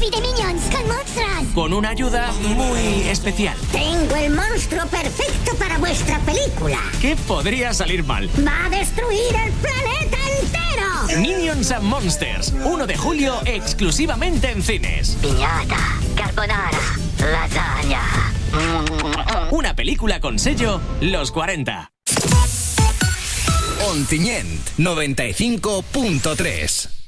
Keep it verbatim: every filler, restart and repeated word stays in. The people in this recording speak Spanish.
movie de Minions con monstruos. Con una ayuda muy especial. Tengo el monstruo perfecto para vuestra película. ¿Qué podría salir mal? ¡Va a destruir el planeta entero! Minions and Monsters, uno de julio, exclusivamente en cines. Piñata, carbonara, lasaña. Una película con sello Los cuarenta. Ontinyent, noventa y cinco punto tres.